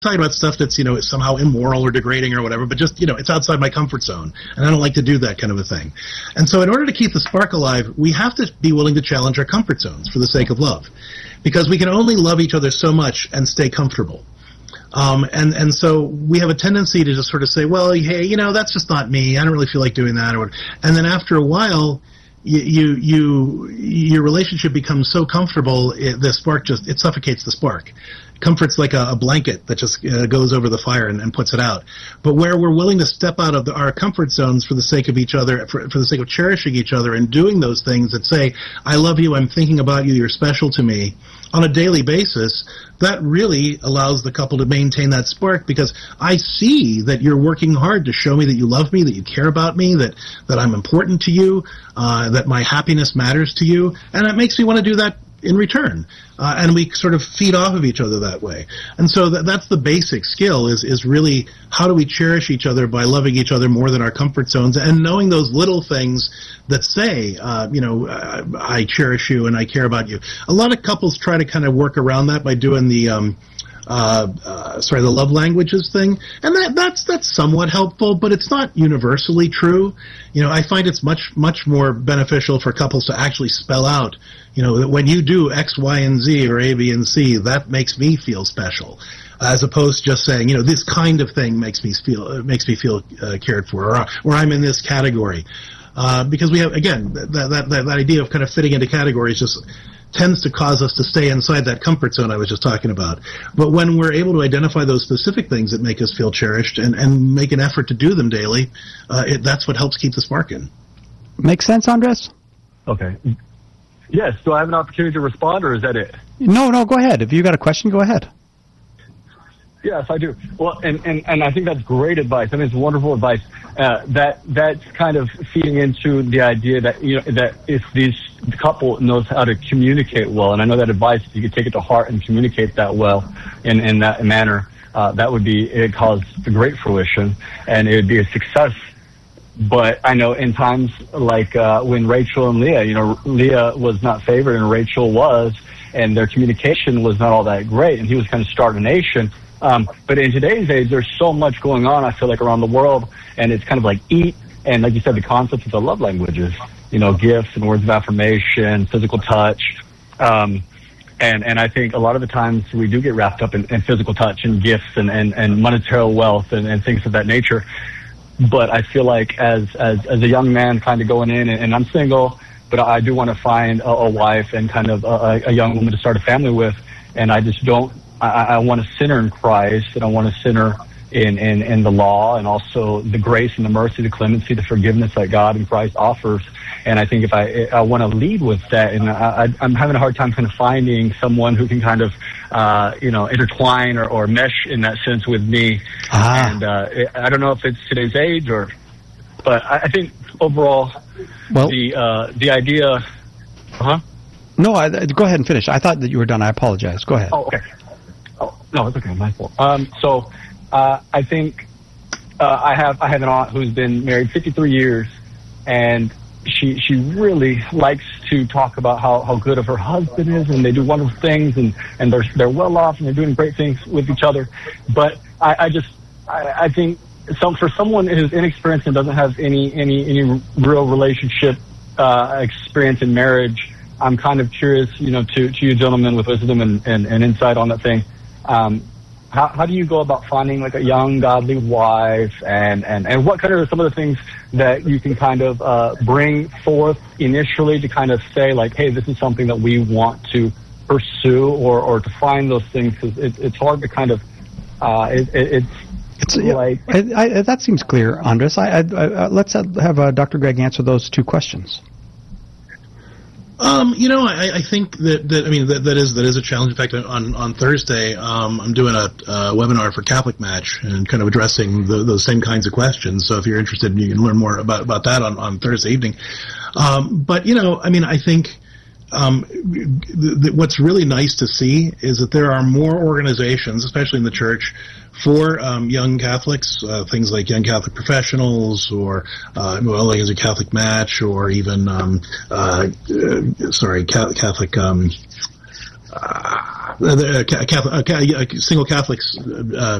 talking about stuff that's, somehow immoral or degrading or whatever, but just, it's outside my comfort zone, and I don't like to do that kind of a thing. And so in order to keep the spark alive, we have to be willing to challenge our comfort zones for the sake of love, because we can only love each other so much and stay comfortable. And so we have a tendency to just sort of say, well, hey, that's just not me. I don't really feel like doing that. And then after a while, your relationship becomes so comfortable, the spark it suffocates the spark. Comfort's like a blanket that just goes over the fire and puts it out. But where we're willing to step out of our comfort zones for the sake of each other, for the sake of cherishing each other and doing those things that say, I love you, I'm thinking about you, you're special to me, on a daily basis, that really allows the couple to maintain that spark, because I see that you're working hard to show me that you love me, that you care about me, that I'm important to you, that my happiness matters to you, and it makes me want to do that in return. And we sort of feed off of each other that way. And so that's the basic skill, is really how do we cherish each other by loving each other more than our comfort zones, and knowing those little things that say, I cherish you and I care about you. A lot of couples try to kind of work around that by doing the love languages thing, and that's somewhat helpful, but it's not universally true. I find it's much more beneficial for couples to actually spell out, that when you do X, Y, and Z, or A, B, and C, that makes me feel special, as opposed to just saying, this kind of thing makes me feel cared for, or I'm in this category, because we have, again, that idea of kind of fitting into categories just tends to cause us to stay inside that comfort zone I was just talking about. But when we're able to identify those specific things that make us feel cherished and make an effort to do them daily, that's what helps keep the spark in. Make sense, Andres? Okay. Yes. Do I have an opportunity to respond, or is that it? No, go ahead. If you got a question, go ahead. Yes, I do. Well, and I think that's great advice. I mean, it's wonderful advice. That's kind of feeding into the idea that, that if the couple knows how to communicate well, and I know that advice, if you could take it to heart and communicate that well in that manner, that would cause great fruition, and it would be a success. But I know in times like when Rachel and Leah, Leah was not favored and Rachel was, and their communication was not all that great, and he was kind of starvation. But in today's age, there's so much going on, I feel like, around the world, and it's kind of like eat, and like you said, the concept of the love languages, gifts and words of affirmation, physical touch. And I think a lot of the times we do get wrapped up in physical touch and gifts and monetary wealth and things of that nature. But I feel like as a young man kind of going in, and I'm single, but I do want to find a wife and kind of a young woman to start a family with, and I just don't, I want to center in Christ, and I want to center in the law, and also the grace and the mercy, the clemency, the forgiveness that God and Christ offers. And I think if I want to lead with that, and I'm having a hard time kind of finding someone who can kind of, intertwine or mesh in that sense with me. And I don't know if it's today's age but I think overall, well, the idea. No, go ahead and finish. I thought that you were done. I apologize. Go ahead. Oh, okay. Oh, no, it's okay. My fault. I think I have an aunt who's been married 53 years, and she really likes to talk about how good of her husband is, and they do wonderful things, and they're well off, and they're doing great things with each other. But I think for someone who's inexperienced and doesn't have any real relationship experience in marriage, I'm kind of curious, to you gentlemen with wisdom and insight on that thing. How do you go about finding like a young godly wife, and what kind of some of the things that you can kind of bring forth initially to kind of say like, hey, this is something that we want to pursue, or to find those things, because it's hard to kind of like that seems clear, Andres. Let's have Dr. Greg answer those two questions. I think that is a challenge. In fact, on Thursday, I'm doing a webinar for Catholic Match and kind of addressing those same kinds of questions. So if you're interested, you can learn more about that on Thursday evening. I think what's really nice to see is that there are more organizations, especially in the church, for young Catholics, things like Young Catholic Professionals, or like as a Catholic Match, or even Catholic Catholic, single Catholics